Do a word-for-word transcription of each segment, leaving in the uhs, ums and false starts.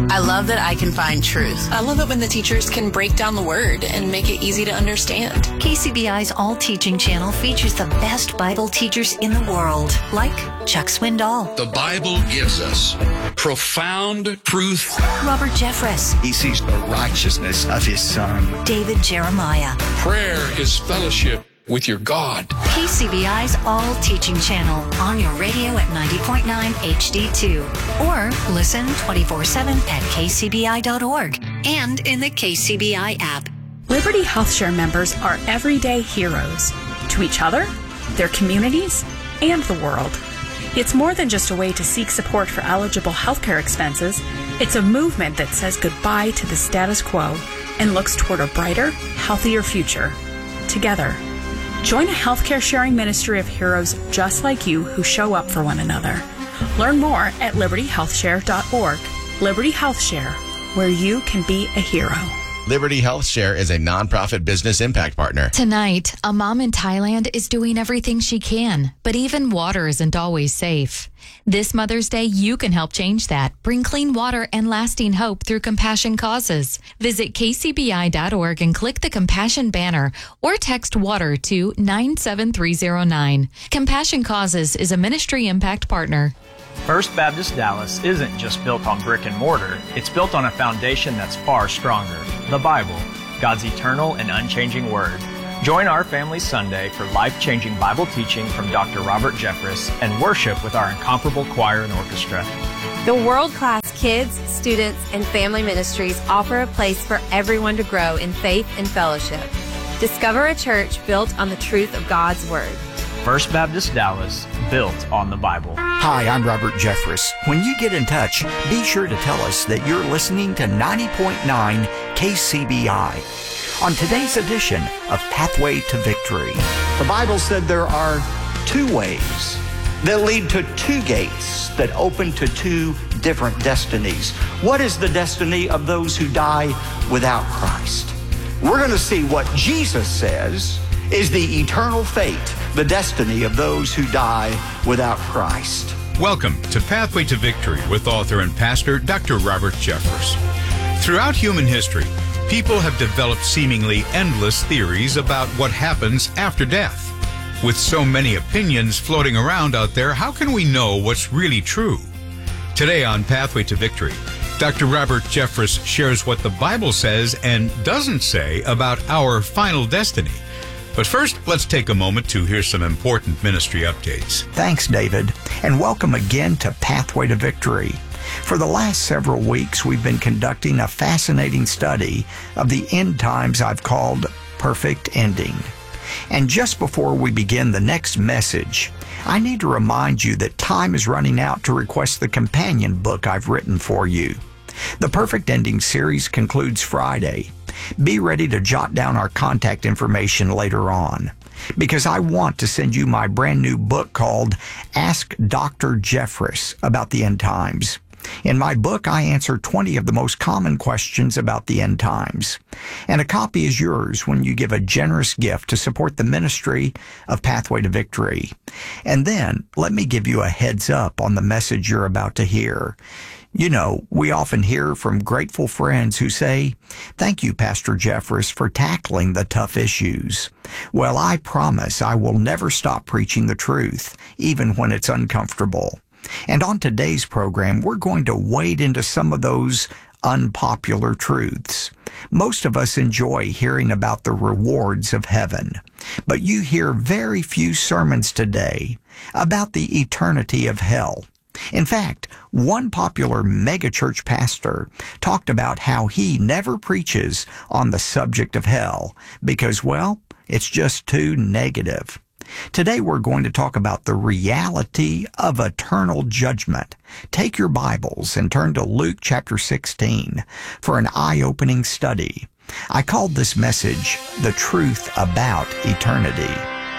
I love that I can find truth. I love it when the teachers can break down the word and make it easy to understand. K C B I's All Teaching channel features the best Bible teachers in the world, like Chuck Swindoll. The Bible gives us profound truth. Robert Jeffress. He sees the righteousness of his Son. David Jeremiah. Prayer is fellowship with your God. K C B I's All Teaching channel on your radio at ninety point nine H D two. Or listen twenty-four seven at k c b i dot org and in the K C B I app. Liberty HealthShare members are everyday heroes to each other, their communities, and the world. It's more than just a way to seek support for eligible healthcare expenses. It's a movement that says goodbye to the status quo and looks toward a brighter, healthier future. Together. Join a healthcare sharing ministry of heroes just like you who show up for one another. Learn more at liberty health share dot org. Liberty HealthShare, where you can be a hero. Liberty HealthShare is a nonprofit business impact partner. Tonight, a mom in Thailand is doing everything she can, but even water isn't always safe. This Mother's Day, you can help change that. Bring clean water and lasting hope through Compassion Causes. Visit k c b i dot org and click the Compassion banner or text WATER to nine seven three zero nine. Compassion Causes is a ministry impact partner. First Baptist Dallas isn't just built on brick and mortar. It's built on a foundation that's far stronger. The Bible, God's eternal and unchanging Word. Join our family Sunday for life-changing Bible teaching from Doctor Robert Jeffress and worship with our incomparable choir and orchestra. The world-class kids, students, and family ministries offer a place for everyone to grow in faith and fellowship. Discover a church built on the truth of God's Word. First Baptist Dallas, built on the Bible. Hi, I'm Robert Jeffress. When you get in touch, be sure to tell us that you're listening to ninety point nine K C B I. On today's edition of Pathway to Victory. The Bible said there are two ways that lead to two gates that open to two different destinies. What is the destiny of those who die without Christ? We're going to see what Jesus says is the eternal fate, the destiny of those who die without Christ. Welcome to Pathway to Victory with author and pastor Doctor Robert Jeffress. Throughout human history, people have developed seemingly endless theories about what happens after death. With so many opinions floating around out there, how can we know what's really true? Today on Pathway to Victory, Doctor Robert Jeffress shares what the Bible says and doesn't say about our final destiny. But first, let's take a moment to hear some important ministry updates. Thanks, David, and welcome again to Pathway to Victory. For the last several weeks, we've been conducting a fascinating study of the end times I've called Perfect Ending. And just before we begin the next message, I need to remind you that time is running out to request the companion book I've written for you. The Perfect Ending series concludes Friday. Be ready to jot down our contact information later on, because I want to send you my brand new book called Ask Doctor Jeffress About the End Times. In my book, I answer twenty of the most common questions about the end times. And a copy is yours when you give a generous gift to support the ministry of Pathway to Victory. And then, let me give you a heads up on the message you're about to hear. You know, we often hear from grateful friends who say, "Thank you, Pastor Jeffress, for tackling the tough issues." Well, I promise I will never stop preaching the truth, even when it's uncomfortable. And on today's program, we're going to wade into some of those unpopular truths. Most of us enjoy hearing about the rewards of heaven, but you hear very few sermons today about the eternity of hell. In fact, one popular megachurch pastor talked about how he never preaches on the subject of hell because, well, it's just too negative. Today we're going to talk about the reality of eternal judgment. Take your Bibles and turn to Luke chapter sixteen for an eye-opening study. I called this message, The Truth About Eternity.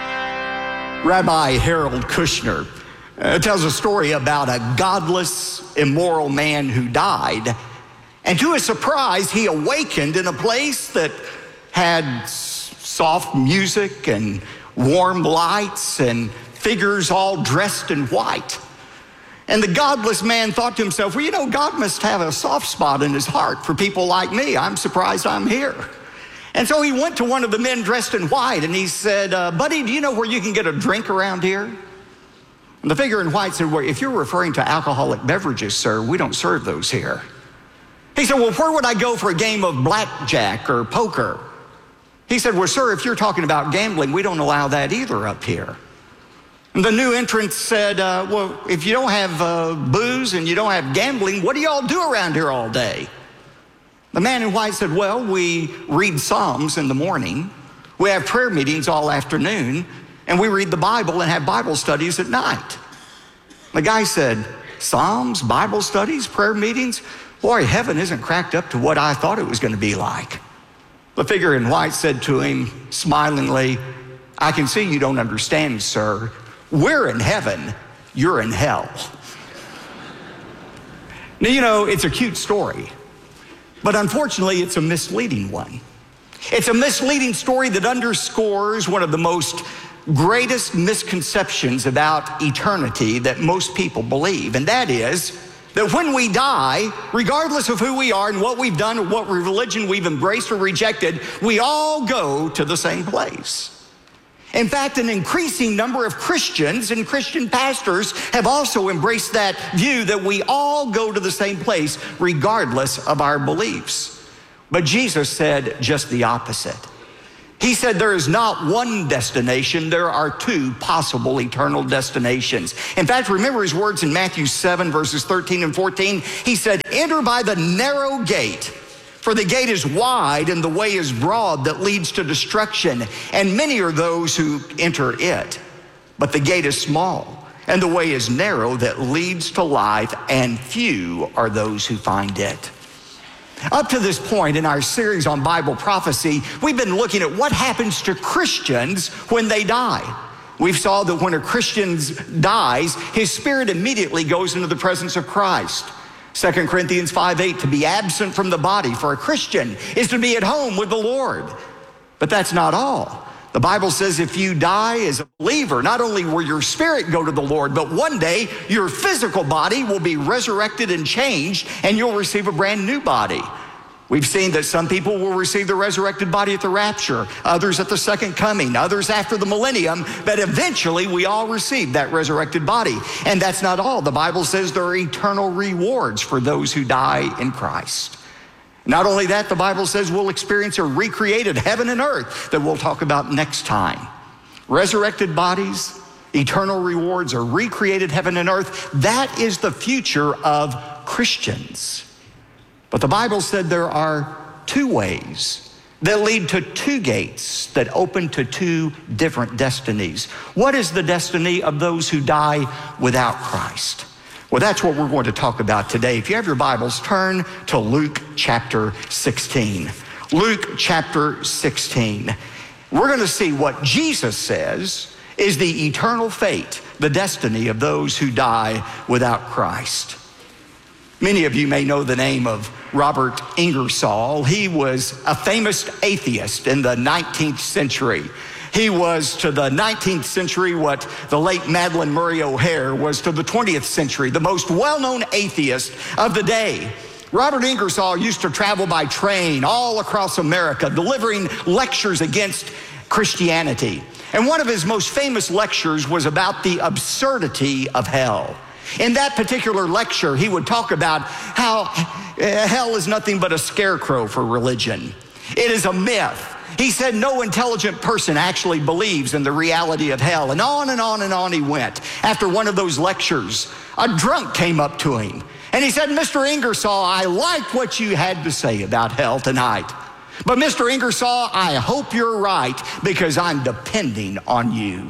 Rabbi Harold Kushner uh, tells a story about a godless, immoral man who died. And to his surprise, he awakened in a place that had s- soft music and warm lights and figures all dressed in white. And the godless man thought to himself, well, you know, God must have a soft spot in his heart for people like me. I'm surprised I'm here. And so he went to one of the men dressed in white and he said, uh, buddy, do you know where you can get a drink around here? And the figure in white said, well, if you're referring to alcoholic beverages, sir, we don't serve those here. He said, well, where would I go for a game of blackjack or poker? He said, well, sir, if you're talking about gambling, we don't allow that either up here. And the new entrant said, uh, well, if you don't have uh, booze and you don't have gambling, what do y'all do around here all day? The man in white said, well, we read Psalms in the morning, we have prayer meetings all afternoon, and we read the Bible and have Bible studies at night. The guy said, Psalms, Bible studies, prayer meetings? Boy, heaven isn't cracked up to what I thought it was going to be like. The figure in white said to him smilingly, I can see you don't understand, sir. We're in heaven, you're in hell. Now, you know, it's a cute story, but unfortunately, it's a misleading one. It's a misleading story that underscores one of the most greatest misconceptions about eternity that most people believe, and that is that when we die, regardless of who we are and what we've done or what religion we've embraced or rejected, we all go to the same place. In fact, an increasing number of Christians and Christian pastors have also embraced that view that we all go to the same place regardless of our beliefs. But Jesus said just the opposite. He said there is not one destination, there are two possible eternal destinations. In fact, remember his words in Matthew seven, verses thirteen and fourteen. He said, enter by the narrow gate. For the gate is wide and the way is broad that leads to destruction, and many are those who enter it. But the gate is small and the way is narrow that leads to life, and few are those who find it. Up to this point in our series on Bible prophecy, we've been looking at what happens to Christians when they die. We've saw that when a Christian dies, his spirit immediately goes into the presence of Christ. Second Corinthians five eight, to be absent from the body for a Christian is to be at home with the Lord. But that's not all. The Bible says if you die as a believer, not only will your spirit go to the Lord, but one day your physical body will be resurrected and changed, and you'll receive a brand new body. We've seen that some people will receive the resurrected body at the rapture, others at the second coming, others after the millennium, but eventually we all receive that resurrected body. And that's not all. The Bible says there are eternal rewards for those who die in Christ. Not only that, the Bible says we'll experience a recreated heaven and earth that we'll talk about next time. Resurrected bodies, eternal rewards, a recreated heaven and earth, that is the future of Christians. But the Bible said there are two ways that lead to two gates that open to two different destinies. What is the destiny of those who die without Christ? Well, that's what we're going to talk about today. If you have your Bibles, turn to Luke chapter sixteen. Luke chapter sixteen. We're going to see what Jesus says is the eternal fate, the destiny of those who die without Christ. Many of you may know the name of Robert Ingersoll. He was a famous atheist in the nineteenth century. He was to the nineteenth century what the late Madalyn Murray O'Hair was to the twentieth century, the most well-known atheist of the day. Robert Ingersoll used to travel by train all across America, delivering lectures against Christianity. And one of his most famous lectures was about the absurdity of hell. In that particular lecture, he would talk about how hell is nothing but a scarecrow for religion. It is a myth. He said no intelligent person actually believes in the reality of hell. And on and on and on he went. After one of those lectures, a drunk came up to him. And he said, Mister Ingersoll, I liked what you had to say about hell tonight. But Mister Ingersoll, I hope you're right because I'm depending on you.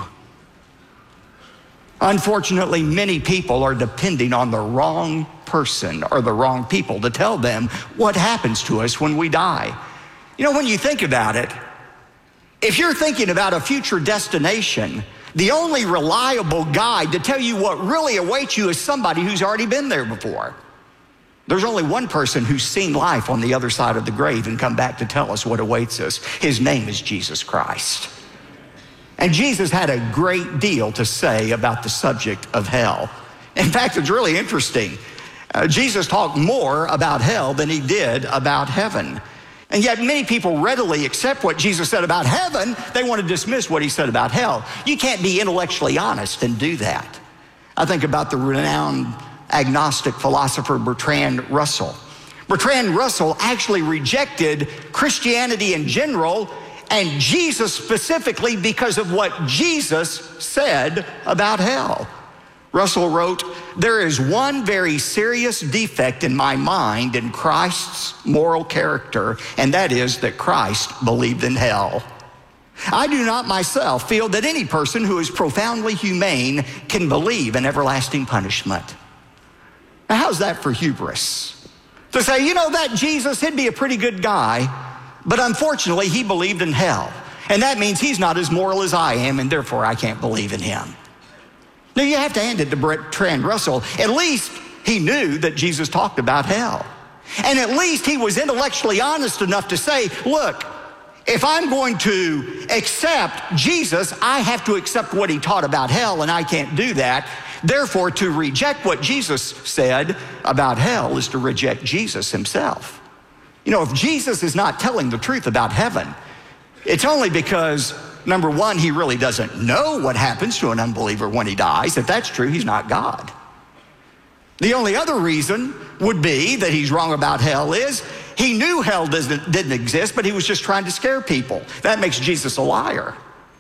Unfortunately, many people are depending on the wrong person or the wrong people to tell them what happens to us when we die. You know, when you think about it, if you're thinking about a future destination, the only reliable guide to tell you what really awaits you is somebody who's already been there before. There's only one person who's seen life on the other side of the grave and come back to tell us what awaits us. His name is Jesus Christ. And Jesus had a great deal to say about the subject of hell. In fact, it's really interesting. Uh, Jesus talked more about hell than he did about heaven. And yet many people readily accept what Jesus said about heaven. They want to dismiss what he said about hell. You can't be intellectually honest and do that. I think about the renowned agnostic philosopher Bertrand Russell. Bertrand Russell actually rejected Christianity in general and Jesus specifically because of what Jesus said about hell. Russell wrote, "There is one very serious defect in my mind in Christ's moral character, and that is that Christ believed in hell. I do not myself feel that any person who is profoundly humane can believe in everlasting punishment." Now, how's that for hubris? To say, you know, that Jesus, he'd be a pretty good guy, but unfortunately he believed in hell. And that means he's not as moral as I am, and therefore I can't believe in him. Now, you have to hand it to Bertrand Russell. At least he knew that Jesus talked about hell. And at least he was intellectually honest enough to say, look, if I'm going to accept Jesus, I have to accept what he taught about hell, and I can't do that. Therefore, to reject what Jesus said about hell is to reject Jesus himself. You know, if Jesus is not telling the truth about heaven, it's only because, number one, he really doesn't know what happens to an unbeliever when he dies. If that's true, he's not God. The only other reason would be that he's wrong about hell is he knew hell doesn't, didn't exist, but he was just trying to scare people. That makes Jesus a liar.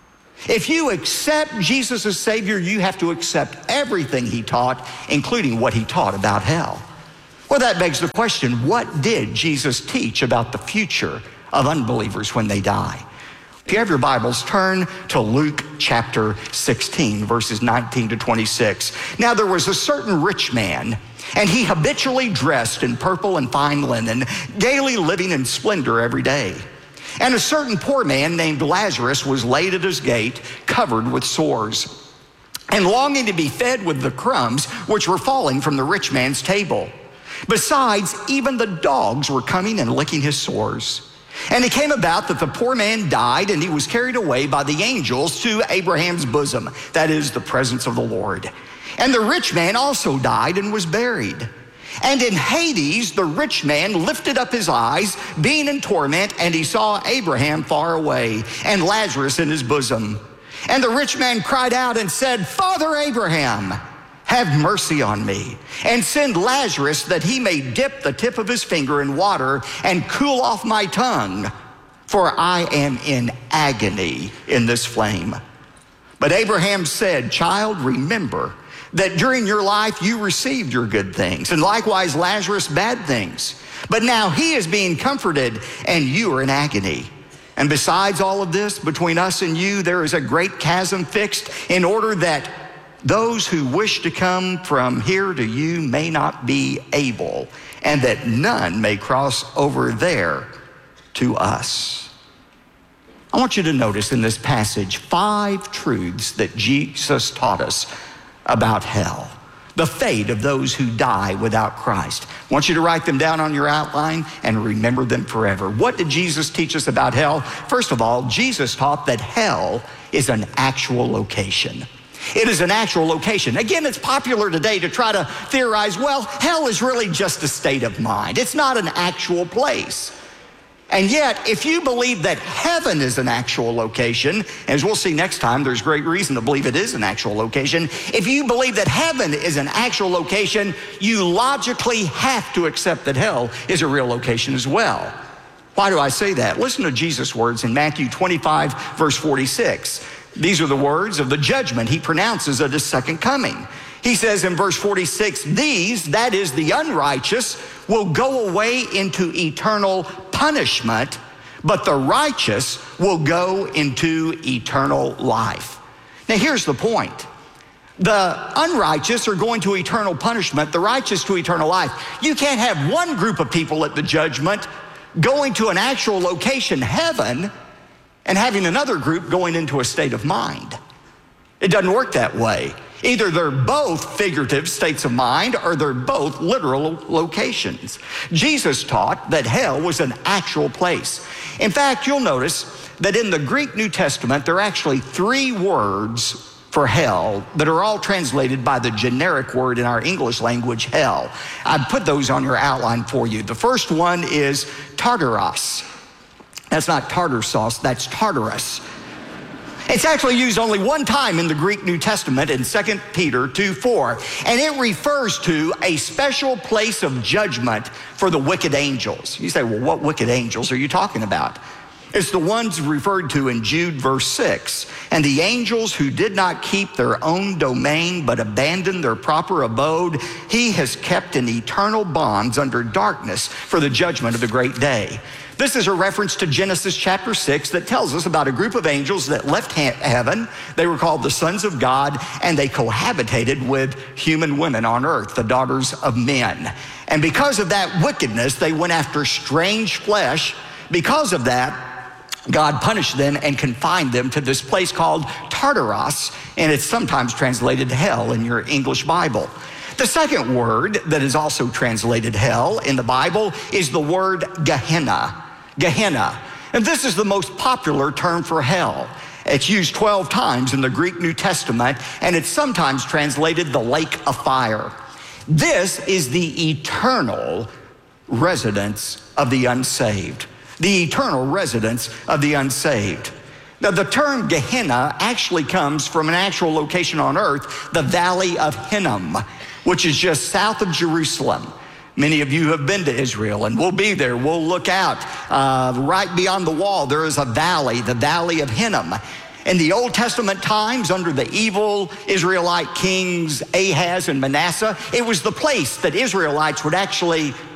If you accept Jesus as Savior, you have to accept everything he taught, including what he taught about hell. Well, that begs the question, what did Jesus teach about the future of unbelievers when they die? If you have your Bibles, turn to Luke chapter sixteen, verses nineteen to twenty-six. Now there was a certain rich man, and he habitually dressed in purple and fine linen, daily living in splendor every day. And a certain poor man named Lazarus was laid at his gate, covered with sores, and longing to be fed with the crumbs which were falling from the rich man's table. Besides, even the dogs were coming and licking his sores. And it came about that the poor man died, and he was carried away by the angels to Abraham's bosom, that is, the presence of the Lord. And the rich man also died and was buried. And in Hades, the rich man lifted up his eyes, being in torment, and he saw Abraham far away, and Lazarus in his bosom. And the rich man cried out and said, Father Abraham, have mercy on me, and send Lazarus that he may dip the tip of his finger in water and cool off my tongue, for I am in agony in this flame. But Abraham said, Child, remember that during your life you received your good things, and likewise Lazarus bad things. But now he is being comforted, and you are in agony. And besides all of this, between us and you, there is a great chasm fixed, in order that those who wish to come from here to you may not be able, and that none may cross over there to us. I want you to notice in this passage five truths that Jesus taught us about hell, the fate of those who die without Christ. I want you to write them down on your outline and remember them forever. What did Jesus teach us about hell? First of all, Jesus taught that hell is an actual location. It is an actual location. Again, it's popular today to try to theorize, well, hell is really just a state of mind. It's not an actual place. And yet, if you believe that heaven is an actual location, as we'll see next time, there's great reason to believe it is an actual location. If you believe that heaven is an actual location, you logically have to accept that hell is a real location as well. Why do I say that? Listen to Jesus' words in Matthew twenty-five, verse forty-six. These are the words of the judgment he pronounces at his second coming. He says in verse forty-six, these, that is the unrighteous, will go away into eternal punishment, but the righteous will go into eternal life. Now here's the point. The unrighteous are going to eternal punishment, the righteous to eternal life. You can't have one group of people at the judgment going to an actual location, heaven, and having another group going into a state of mind. It doesn't work that way. Either they're both figurative states of mind, or they're both literal locations. Jesus taught that hell was an actual place. In fact, you'll notice that in the Greek New Testament, there are actually three words for hell that are all translated by the generic word in our English language, hell. I put those on your outline for you. The first one is Tartarus. That's not tartar sauce, that's Tartarus. It's actually used only one time in the Greek New Testament in Second Peter two four, and it refers to a special place of judgment for the wicked angels. You say, well, what wicked angels are you talking about? It's the ones referred to in Jude verse six. And the angels who did not keep their own domain but abandoned their proper abode, he has kept in eternal bonds under darkness for the judgment of the great day. This is a reference to Genesis chapter six that tells us about a group of angels that left heaven. They were called the sons of God, and they cohabitated with human women on earth, the daughters of men. And because of that wickedness, they went after strange flesh. Because of that, God punished them and confined them to this place called Tartarus, and it's sometimes translated hell in your English Bible. The second word that is also translated hell in the Bible is the word Gehenna. Gehenna. And this is the most popular term for hell. It's used twelve times in the Greek New Testament, and it's sometimes translated the lake of fire. This is the eternal residence of the unsaved. The eternal residence of the unsaved. Now, the term Gehenna actually comes from an actual location on earth, the Valley of Hinnom, which is just south of Jerusalem. Many of you have been to Israel, and we'll be there. We'll look out. Uh, right beyond the wall, there is a valley, the Valley of Hinnom. In the Old Testament times, under the evil Israelite kings Ahaz and Manasseh, it was the place that Israelites would actually